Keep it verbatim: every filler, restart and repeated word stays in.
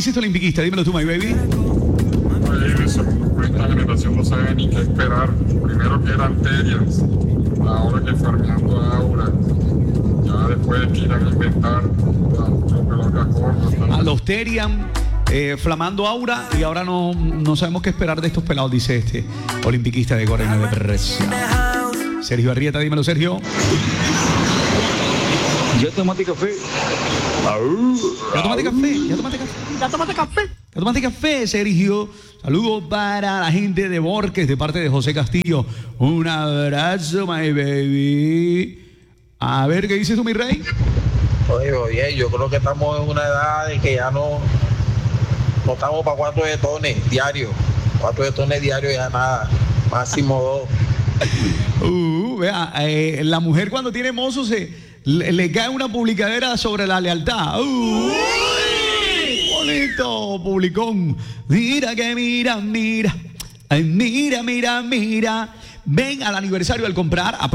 dice esto olimpiquista? Dímelo tú, my baby. Oye, según esta generación no sabe ni qué esperar. Primero que eran Terians, ahora que farmeando Aura. Ya después tiran a inventar lo que los cajón. A los Terian, eh, flamando Aura, y ahora no, no sabemos qué esperar de estos pelados, dice este olimpiquista de Corena de Brescia. Sergio Arrieta, dímelo, Sergio. Ya tomaste café. Ya tomaste café, ya tomaste café. Ya tomaste café. Ya tomaste café, Sergio. Saludos para la gente de Borges de parte de José Castillo. Un abrazo, my baby. A ver, ¿qué dices tú, mi rey? Oye, oye, yo creo que estamos en una edad de que ya no, no estamos para cuatro de tones diarios. Cuatro de tones diarios ya nada. Máximo dos. Uh, vea, eh, la mujer cuando tiene mozo se le, le cae una publicadera sobre la lealtad. Uh, bonito, publicón. Mira que mira, mira. Ay, mira, mira, mira. Ven al aniversario al comprar.